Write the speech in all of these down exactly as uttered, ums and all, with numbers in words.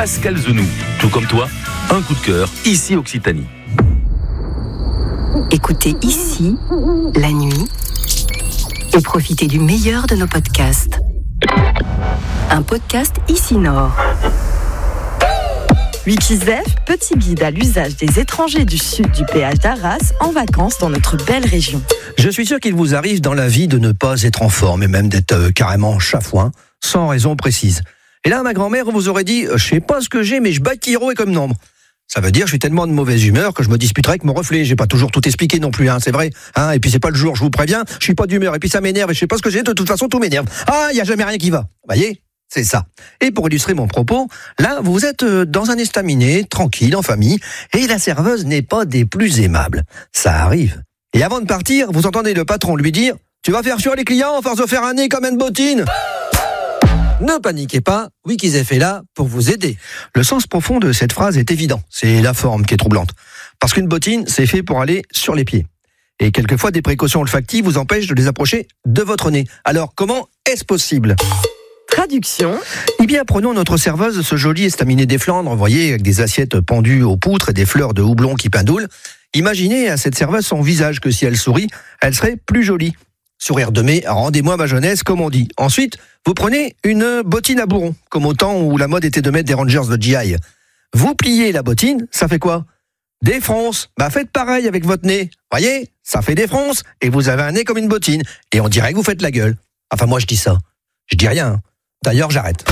Pascal Zenou. Tout comme toi, un coup de cœur, ici Occitanie. Écoutez ici, la nuit, et profitez du meilleur de nos podcasts. Un podcast Ici Nord. Wikizef, petit guide à l'usage des étrangers du sud du péage d'Arras en vacances dans notre belle région. Je suis sûr qu'il vous arrive dans la vie de ne pas être en forme et même d'être euh, carrément chafouin, sans raison précise. Et là, ma grand-mère vous aurait dit « Je sais pas ce que j'ai, mais je bats Kiro et comme nombre ». Ça veut dire que je suis tellement de mauvaise humeur que je me disputerai avec mon reflet. J'ai pas toujours tout expliqué non plus, hein, c'est vrai. Hein, et puis c'est pas le jour, je vous préviens, je suis pas d'humeur. Et puis ça m'énerve et je sais pas ce que j'ai, de toute façon tout m'énerve. Ah, il y a jamais rien qui va. Voyez ? C'est ça. Et pour illustrer mon propos, là, vous êtes dans un estaminet, tranquille, en famille, et la serveuse n'est pas des plus aimables. Ça arrive. Et avant de partir, vous entendez le patron lui dire « Tu vas faire fuir les clients à force de faire un nez comme une bottine !» Ne paniquez pas, Wikizef est là pour vous aider. Le sens profond de cette phrase est évident, c'est la forme qui est troublante. Parce qu'une bottine, c'est fait pour aller sur les pieds. Et quelquefois, des précautions olfactives vous empêchent de les approcher de votre nez. Alors, comment est-ce possible ? Traduction. Eh bien, prenons notre serveuse, ce joli estaminet des Flandres, vous voyez, avec des assiettes pendues aux poutres et des fleurs de houblon qui pindoulent. Imaginez à cette serveuse son visage que si elle sourit, elle serait plus jolie. Sourire de mai, rendez-moi ma jeunesse, comme on dit. Ensuite, vous prenez une bottine à bourron, comme au temps où la mode était de mettre des Rangers de G I. Vous pliez la bottine, ça fait quoi ? Des fronces. Bah faites pareil avec votre nez. Voyez, ça fait des fronces, et vous avez un nez comme une bottine. Et on dirait que vous faites la gueule. Enfin, moi je dis ça. Je dis rien. D'ailleurs, j'arrête.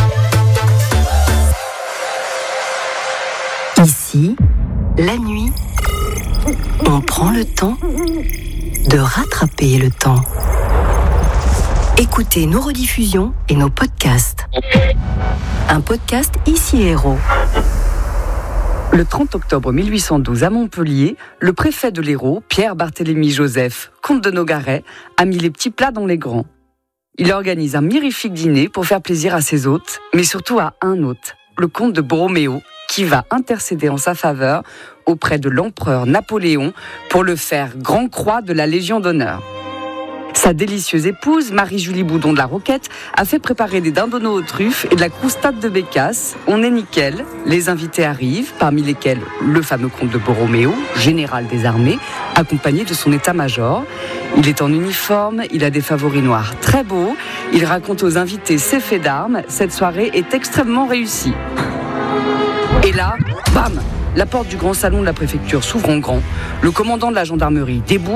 Ici, la nuit, on prend le temps de rattraper le temps. Écoutez nos rediffusions et nos podcasts. Un podcast Ici Héros. Le trente octobre mille huit cent douze, à Montpellier, le préfet de l'Hérault, Pierre-Barthélemy Joseph, comte de Nogaret, a mis les petits plats dans les grands. Il organise un mirifique dîner pour faire plaisir à ses hôtes, mais surtout à un hôte, le comte de Borroméo, qui va intercéder en sa faveur auprès de l'empereur Napoléon pour le faire grand croix de la Légion d'honneur. Sa délicieuse épouse, Marie-Julie Boudon de la Roquette, a fait préparer des dindonneaux aux truffes et de la croustade de bécasse. On est nickel, les invités arrivent, parmi lesquels le fameux comte de Borroméo, général des armées, accompagné de son état-major. Il est en uniforme, il a des favoris noirs très beaux, il raconte aux invités ses faits d'armes. Cette soirée est extrêmement réussie. Et là, bam ! La porte du grand salon de la préfecture s'ouvre en grand. Le commandant de la gendarmerie débouche.